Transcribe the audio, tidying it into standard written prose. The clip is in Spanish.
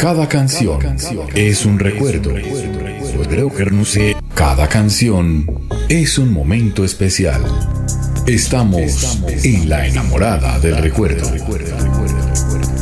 Cada canción es un recuerdo. Cada canción es un momento especial. Estamos en la enamorada del recuerdo.